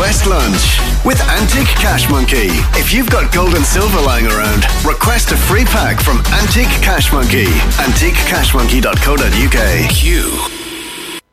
Request Lunch with Antique Cash Monkey. If you've got gold and silver lying around, request a free pack from Antique Cash Monkey. AntiqueCashMonkey.co.uk. Q